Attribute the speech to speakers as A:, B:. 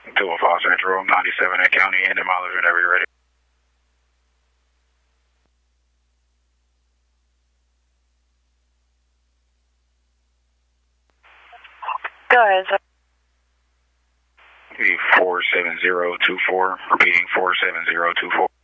A: 205 Central, 97 at County, and the mileage whenever you're ready.
B: Go ahead, sir.
A: 47024, repeating 47024.